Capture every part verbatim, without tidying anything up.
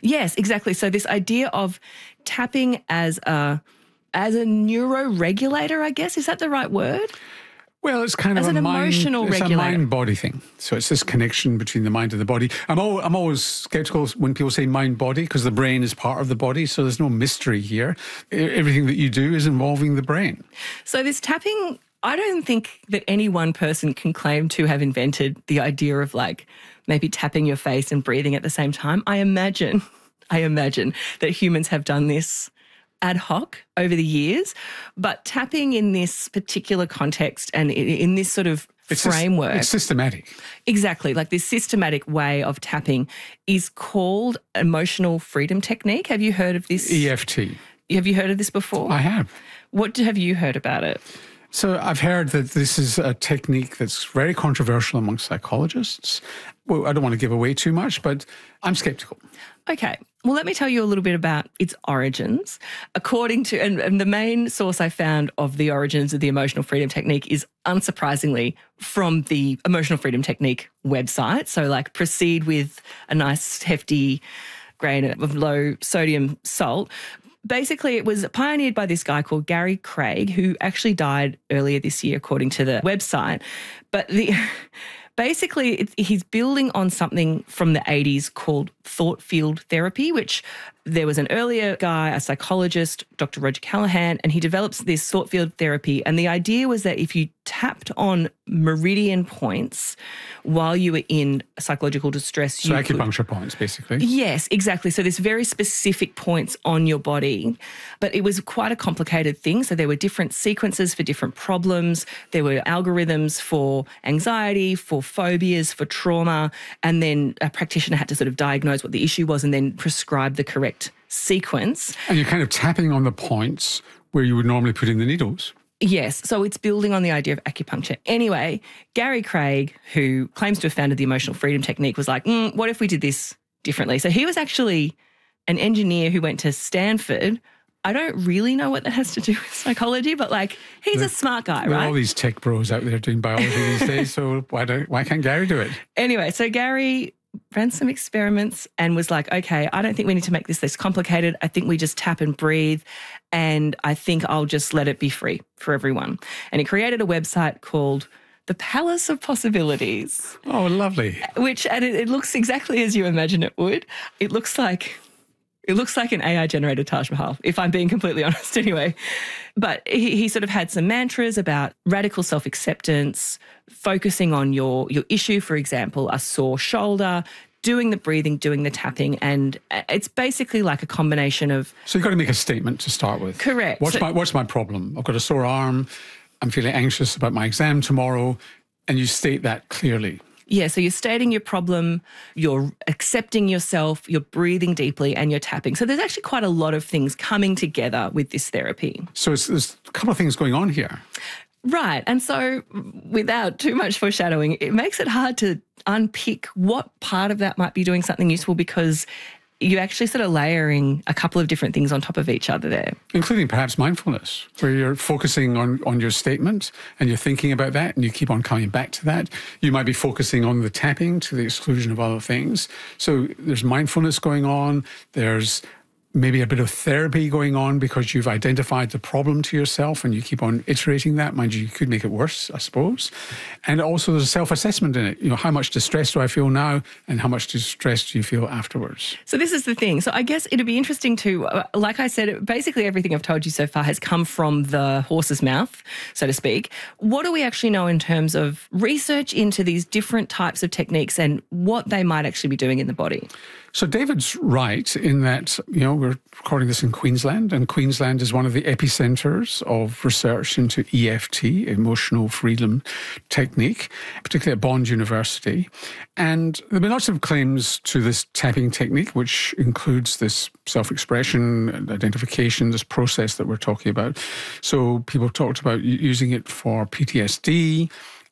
Yes, exactly. So this idea of tapping as a as a neuroregulator, I guess, is that the right word? Well, it's kind As of an a mind, emotional it's regulator. a mind-body thing. So it's this connection between the mind and the body. I'm, al- I'm always skeptical when people say mind-body because the brain is part of the body, so there's no mystery here. E- Everything that you do is involving the brain. So this tapping, I don't think that any one person can claim to have invented the idea of like maybe tapping your face and breathing at the same time. I imagine, I imagine that humans have done this ad hoc over the years, but tapping in this particular context and i- in this sort of It's sys- framework. It's systematic. Exactly. Like this systematic way of tapping is called emotional freedom technique. Have you heard of this? E F T. Have you heard of this before? I have. What have you heard about it? So I've heard that this is a technique that's very controversial among psychologists. Well, I don't want to give away too much, but I'm skeptical. Okay. Well, let me tell you a little bit about its origins. According to, and, and the main source I found of the origins of the emotional freedom technique is unsurprisingly from the emotional freedom technique website. So like proceed with a nice hefty grain of low sodium salt. Basically, it was pioneered by this guy called Gary Craig, who actually died earlier this year, according to the website. But the basically, it's, he's building on something from the eighties called thought field therapy, which there was an earlier guy, a psychologist, Doctor Roger Callahan, and he develops this thought field therapy. And the idea was that if you tapped on meridian points while you were in psychological distress, So you could, acupuncture points, basically. yes, exactly. So there's very specific points on your body, but it was quite a complicated thing. So there were different sequences for different problems. There were algorithms for anxiety, for phobias, for trauma, and then a practitioner had to sort of diagnose what the issue was and then prescribe the correct sequence. And you're kind of tapping on the points where you would normally put in the needles. Yes, so it's building on the idea of acupuncture. Anyway, Gary Craig, who claims to have founded the emotional freedom technique, was like, mm, what if we did this differently? So he was actually an engineer who went to Stanford. I don't really know what that has to do with psychology, but like he's There- a smart guy, There are right? all these tech bros out there doing biology these days, so why don't why can't Gary do it? Anyway, so Gary ran some experiments and was like, okay, I don't think we need to make this this complicated. I think we just tap and breathe, and I think I'll just let it be free for everyone. And he created a website called The Palace of Possibilities, Oh, lovely. which, and it, it looks exactly as you imagine it would. It looks like It looks like an A I-generated Taj Mahal, if I'm being completely honest anyway. But he, he sort of had some mantras about radical self-acceptance, focusing on your, your issue, for example, a sore shoulder, doing the breathing, doing the tapping, and it's basically like a combination of... So you've got to make a statement to start with. Correct. What's, So- my, what's my problem? I've got a sore arm. I'm feeling anxious about my exam tomorrow. And you state that clearly. Yeah, so you're stating your problem, you're accepting yourself, you're breathing deeply, and you're tapping. So there's actually quite a lot of things coming together with this therapy. So it's, there's a couple of things going on here. Right. And so without too much foreshadowing, it makes it hard to unpick what part of that might be doing something useful because you're actually sort of layering a couple of different things on top of each other there. Including perhaps mindfulness, where you're focusing on, on your statement and you're thinking about that and you keep on coming back to that. You might be focusing on the tapping to the exclusion of other things. So there's mindfulness going on. There's maybe a bit of therapy going on because you've identified the problem to yourself and you keep on iterating that. Mind you, you could make it worse, I suppose. And also there's a self-assessment in it. You know, how much distress do I feel now and how much distress do you feel afterwards? So this is the thing. So I guess it'd be interesting to, uh, like I said, basically everything I've told you so far has come from the horse's mouth, so to speak. What do we actually know in terms of research into these different types of techniques and what they might actually be doing in the body? So David's right in that, you know, we're recording this in Queensland, and Queensland is one of the epicentres of research into E F T, emotional freedom technique, particularly at Bond University. And there have been lots of claims to this tapping technique, which includes this self-expression and identification, this process that we're talking about. So people have talked about u- using it for P T S D,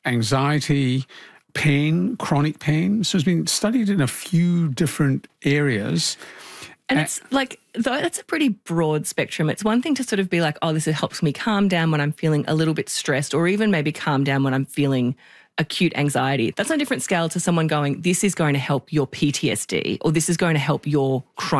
anxiety, pain, chronic pain. So it's been studied in a few different areas. And it's like, though that's a pretty broad spectrum. It's one thing to sort of be like, oh, this helps me calm down when I'm feeling a little bit stressed, or even maybe calm down when I'm feeling acute anxiety. That's on a different scale to someone going, this is going to help your P T S D, or this is going to help your chronic